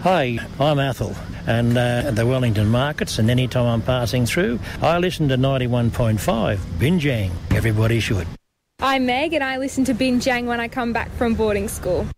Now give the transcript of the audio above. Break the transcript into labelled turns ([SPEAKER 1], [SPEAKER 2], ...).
[SPEAKER 1] Hi, I'm Athol, and at the Wellington markets, and any time I'm passing through, I listen to 91.5, Binjang. Everybody should.
[SPEAKER 2] I'm Meg and I listen to Binjang when I come back from boarding school.